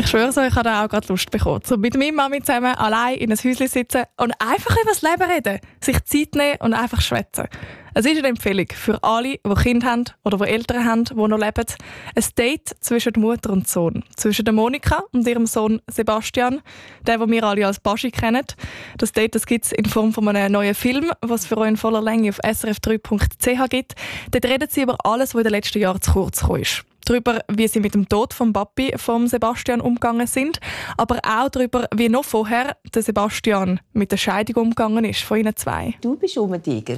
Ich schwöre so, ich habe da auch gerade Lust bekommen, so mit meiner Mami zusammen allein in einem Häuschen sitzen und einfach über das Leben reden, sich Zeit nehmen und einfach schwätzen. Es ist eine Empfehlung für alle, die Kinder haben oder die Eltern haben, die noch leben. Ein Date zwischen Mutter und Sohn. Zwischen der Monika und ihrem Sohn Sebastian, den wir alle als Baschi kennen. Das Date gibt es in Form von einem neuen Film, was es für euch in voller Länge auf srf3.ch gibt. Dort reden sie über alles, was in den letzten Jahren zu kurz gekommen ist. Darüber, wie sie mit dem Tod vom Papi von Sebastian umgegangen sind, aber auch darüber, wie noch vorher der Sebastian mit der Scheidung umgegangen ist von ihnen zwei. Du bist Tiger.